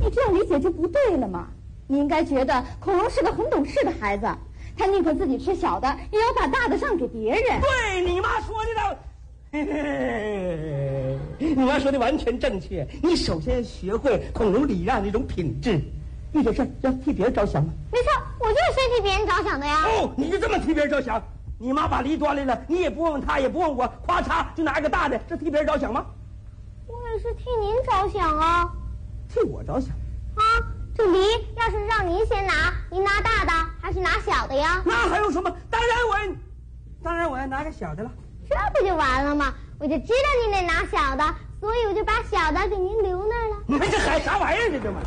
你这样理解就不对了嘛。你应该觉得孔融是个很懂事的孩子，他宁可自己吃小的，也要把大的让给别人。 对，你妈说的倒，你妈说的完全正确。你首先学会孔融礼让这种品质，遇到事要替别人着想嘛。 没错，我就是先替别人着想的呀。 哦，你就这么替别人着想？你妈把梨端来了，你也不问问她，也不问我，咵嚓就拿一个大的，这替别人着想吗？ 我也是替您着想啊。 替我着想啊？这梨要是让您先拿，您拿大的还是拿小的呀？ 那还有什么？当然我要拿个小的了。 这不就完了吗？我就知道您得拿小的，所以我就把小的给您留那儿了。 你这还啥玩意儿？这嘛？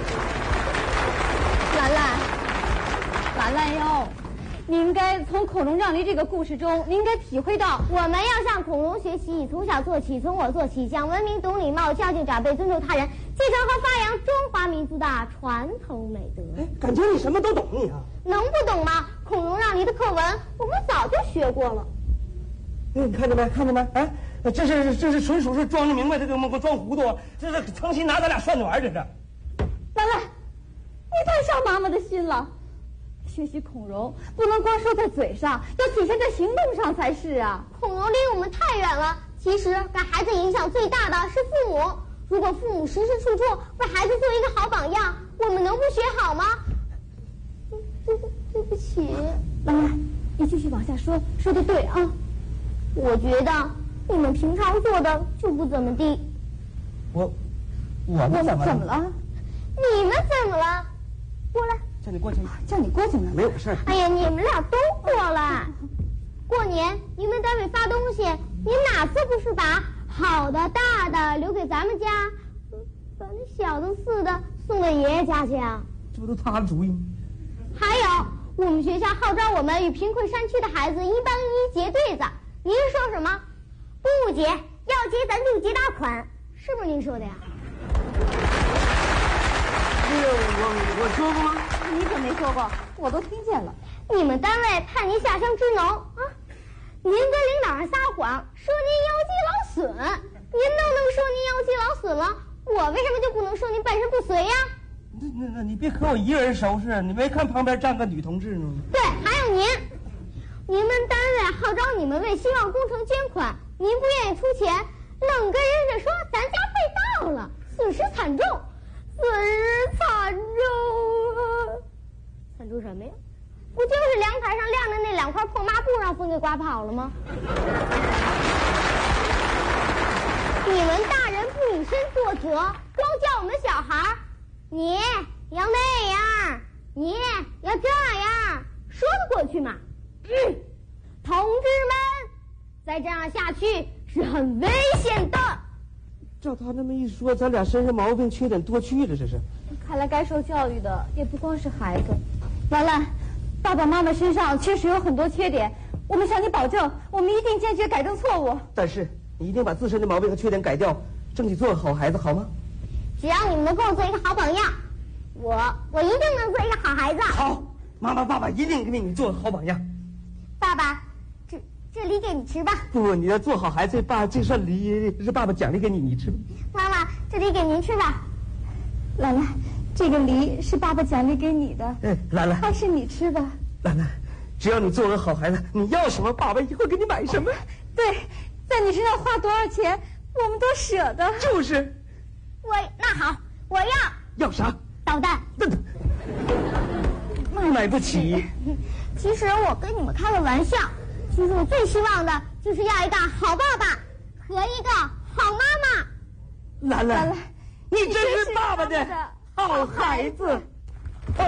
兰兰哟，你应该从孔融让梨这个故事中，你应该体会到， 我们要向孔融学习，从小做起，从我做起，讲文明、懂礼貌、孝敬长辈、尊重他人，继承和发扬中华民族的传统美德。 哎，感觉你什么都懂你啊！ 能不懂吗？孔融让梨的课文我们早就学过了。 你看见没？哎，这是纯属是装着明白，这个装糊涂，这是诚心拿咱俩涮着玩，这是。 兰兰，你太伤妈妈的心了。学习孔融不能光说在嘴上，要体现在行动上才是啊。 孔融离我们太远了，其实给孩子影响最大的是父母。如果父母时时处处为孩子做一个好榜样，我们能不学好吗？对不起。 兰兰，你继续往下说，说的对啊。 我觉得你们平常做的就不怎么地。 我们怎么了？ 你们怎么了？过来。 叫你过去。 叫你过去呢。 没有事。 哎呀，你们俩都过来。过年你们单位发东西，你哪次不是把好的大的留给咱们家，把那小的四的送给爷爷家去啊？ 这不都他的主意吗？ 还有，我们学校号召我们与贫困山区的孩子一帮一结对子。您说什么？不结，要结咱就结大款，是不是您说的呀？ 我说过吗？ 你可没说过，我都听见了。 你们单位派您下乡支农啊，您跟领导人撒谎说您腰肌劳损，您都能说您腰肌劳损了，我为什么就不能说您半身不遂呀？ 那你别和我一个人收拾，你没看旁边站个女同志吗？ 对，还有您们单位号召你们为希望工程捐款，您不愿意出钱，冷跟人家说咱家被盗了，损失惨重。惨重什么呀？不就是阳台上晾着那2块破抹布让风给刮跑了吗？你们大人不以身作则，光教我们小孩你要那样，你要这样，说得过去吗？同志们，再这样下去是很危险的。 照他那么一说，咱俩身上毛病缺点多去了，这是。 看来该受教育的也不光是孩子。兰兰，爸爸妈妈身上确实有很多缺点，我们向你保证，我们一定坚决改正错误。 但是你一定把自身的毛病和缺点改掉，争取做个好孩子，好吗？ 只要你们能给我做一个好榜样，我一定能做一个好孩子。 好，妈妈爸爸一定给你做个好榜样。 爸爸，这梨给你吃吧。 不，你要做好孩子，这算梨是爸爸奖励给你，你吃吧。 妈妈，这梨给您吃吧。 兰兰，这个梨是爸爸奖励给你的。 哎，兰兰， 还是你吃吧。 兰兰，只要你做个好孩子，你要什么，爸爸一会儿给你买什么。 对，在你身上花多少钱，我们都舍得。 就是。 那好，我要啥？ 导弹。 买不起。 其实我跟你们开个玩笑，其实我最希望的就是要一个好爸爸和一个好妈妈。 兰兰，你真是爸爸的好孩子。